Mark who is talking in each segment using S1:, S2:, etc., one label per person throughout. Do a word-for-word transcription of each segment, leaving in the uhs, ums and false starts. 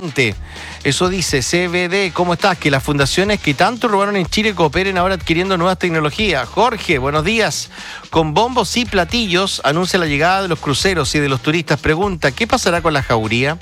S1: Ponte. Eso dice C B D, ¿cómo estás? Que las fundaciones que tanto robaron en Chile cooperen ahora adquiriendo nuevas tecnologías. Jorge, buenos días. Con bombos y platillos anuncia la llegada de los cruceros y de los turistas. Pregunta, ¿qué pasará con la jauría?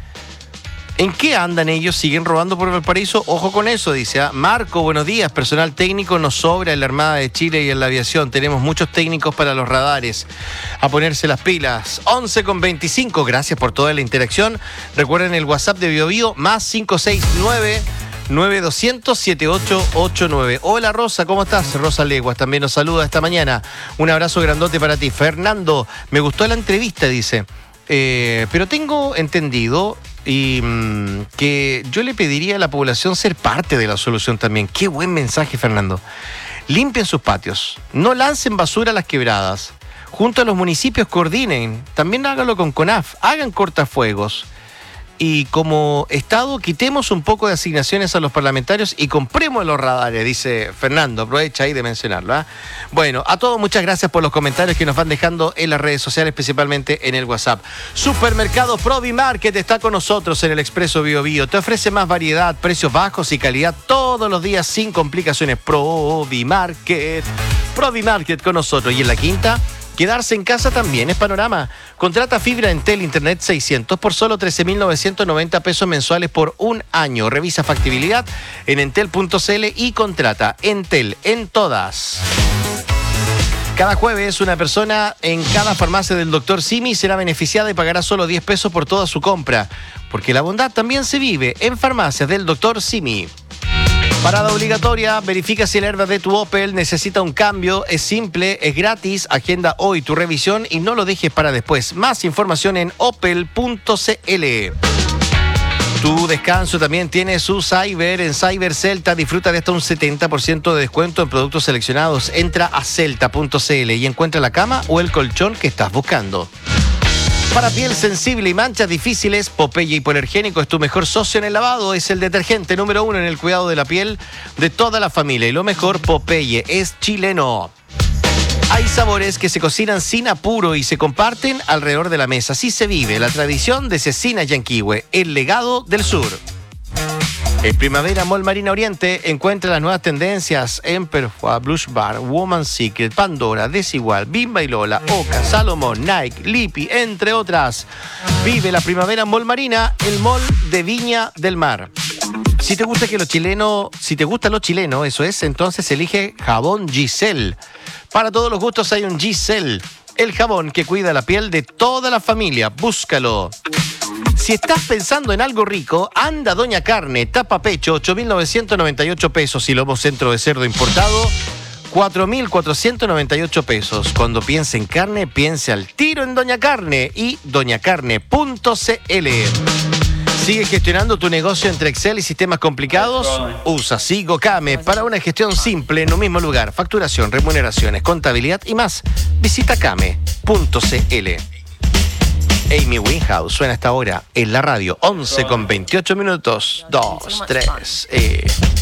S1: ¿En qué andan ellos? ¿Siguen robando por Valparaíso? Ojo con eso, dice. ¿eh? Marco, buenos días. Personal técnico nos sobra en la Armada de Chile y en la aviación. Tenemos muchos técnicos para los radares. A ponerse las pilas. once con veinticinco. Gracias por toda la interacción. Recuerden el WhatsApp de BioBio, más cinco seis nueve, nueve dos cero cero, siete ocho ocho nueve. Hola Rosa, ¿cómo estás? Rosa Leguas también nos saluda esta mañana. Un abrazo grandote para ti. Fernando, me gustó la entrevista, dice. Eh, pero tengo entendido y mmm, que yo le pediría a la población ser parte de la solución también. Qué buen mensaje, Fernando. Limpien sus patios, no lancen basura a las quebradas. Junto a los municipios coordinen, también háganlo con CONAF, hagan cortafuegos. Y como Estado, quitemos un poco de asignaciones a los parlamentarios y compremos los radares, dice Fernando. Aprovecha ahí de mencionarlo. ¿eh? Bueno, a todos muchas gracias por los comentarios que nos van dejando en las redes sociales, principalmente en el WhatsApp. Supermercado Provimarket está con nosotros en el Expreso Bio Bio. Te ofrece más variedad, precios bajos y calidad todos los días sin complicaciones. Provimarket. Provimarket con nosotros. Y en la quinta, quedarse en casa también es panorama. Contrata fibra Entel Internet seiscientos por solo trece mil novecientos noventa pesos mensuales por un año. Revisa factibilidad en entel punto cl y contrata. Entel en todas. Cada jueves una persona en cada farmacia del doctor Simi será beneficiada y pagará solo diez pesos por toda su compra. Porque la bondad también se vive en farmacias del doctor Simi. Parada obligatoria, verifica si el airbag de tu Opel necesita un cambio, es simple, es gratis, agenda hoy tu revisión y no lo dejes para después. Más información en opel punto cl. Tu descanso también tiene su Cyber. En Cyber Celta disfruta de hasta un setenta por ciento de descuento en productos seleccionados. Entra a celta punto cl y encuentra la cama o el colchón que estás buscando. Para piel sensible y manchas difíciles, Popeye Hipoalergénico es tu mejor socio en el lavado. Es el detergente número uno en el cuidado de la piel de toda la familia. Y lo mejor, Popeye es chileno. Hay sabores que se cocinan sin apuro y se comparten alrededor de la mesa. Así se vive la tradición de Cecina Yanquihue, el legado del sur. En Primavera Mall Marina Oriente encuentra las nuevas tendencias en Perfua, Blush Bar, Woman's Secret, Pandora, Desigual, Bimba y Lola, Oca, Salomón, Nike, Lipi, entre otras. Vive la Primavera Mall Marina, el mall de Viña del Mar. Si te gusta que lo chileno, si te gusta lo chileno, eso es, entonces elige jabón Giselle. Para todos los gustos hay un Giselle, el jabón que cuida la piel de toda la familia. Búscalo. Si estás pensando en algo rico, anda Doña Carne, tapa pecho, ocho mil novecientos noventa y ocho pesos y lomo centro de cerdo importado, cuatro mil cuatrocientos noventa y ocho pesos. Cuando piense en carne, piense al tiro en Doña Carne y doña carne punto cl. ¿Sigue gestionando tu negocio entre Excel y sistemas complicados? Usa SigoCame para una gestión simple en un mismo lugar. Facturación, remuneraciones, contabilidad y más. Visita came punto cl. Amy Winehouse suena hasta ahora en la radio. once con veintiocho minutos. dos, tres. Eh.